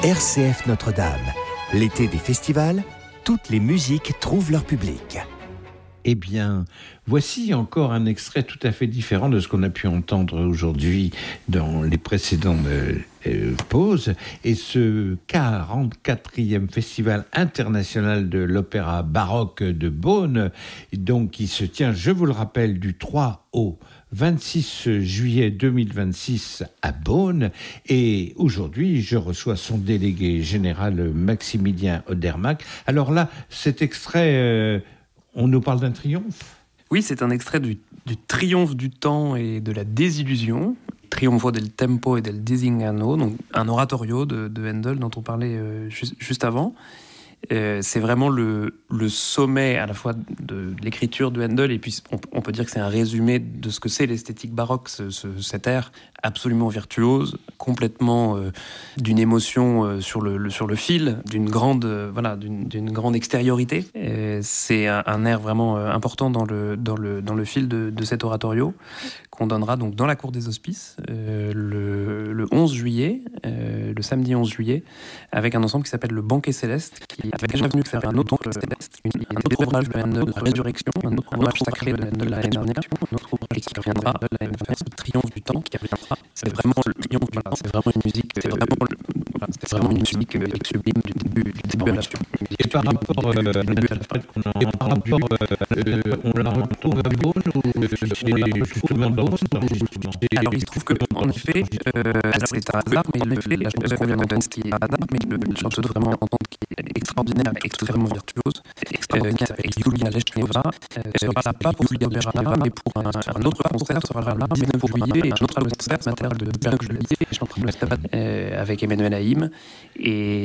RCF Notre-Dame. L'été des festivals, toutes les musiques trouvent leur public. Eh bien, voici encore un extrait tout à fait différent de ce qu'on a pu entendre aujourd'hui dans les précédentes pauses. Et ce 44e Festival international de l'opéra baroque de Beaune, donc qui se tient, je vous le rappelle, du 3 au 26 juillet 2026 à Beaune. Et aujourd'hui, je reçois son délégué général Maximilien Odermack. Alors là, cet extrait... on nous parle d'un triomphe ? Oui, c'est un extrait du triomphe du temps et de la désillusion. Trionfo del tempo e del disinganno, donc un oratorio de Handel dont on parlait juste avant. C'est vraiment le sommet à la fois de l'écriture de Handel, et puis on peut dire que c'est un résumé de ce que c'est l'esthétique baroque, cet air absolument virtuose, complètement d'une émotion sur le fil, d'une grande extériorité. C'est un air vraiment important dans le fil de cet oratorio qu'on donnera donc dans la cour des Hospices le 11 juillet, le samedi 11 juillet, avec un ensemble qui s'appelle le Banquet Céleste, qui avait déjà venu faire un autre ouvrage de Handel, de Résurrection, un autre ouvrage sacré de Handel l'année dernière, un autre ouvrage qui reviendra, le Triomphe du temps, qui reviendra. C'est vraiment le triomphe du temps, c'est vraiment une musique, c'est vraiment une musique sublime du début à la fin. Et par rapport à l'interprète qu'on a entendu, on la retrouve à Beaune ou c'est justement dans Alors il se trouve qu'en effet, c'est un hasard, mais en effet, la chanson qu'on vient d'entendre, qui est un hasard, mais le chanteau vraiment entendre qui est extraordinaire, extrêmement virtuose, qui s'appelle Yulia Leshneva, sera là pas pour Julia Berana, mais pour un autre concert, sera là le 19 juillet, et un autre concert, de Berg Joliet, avec Emmanuel Haïm, et